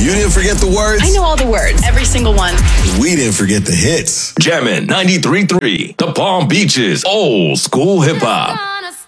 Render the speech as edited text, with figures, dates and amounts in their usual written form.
You didn't forget the words? I know all the words. Every single one. We didn't forget the hits. Jammin' 93.3, the Palm Beaches, old school hip hop.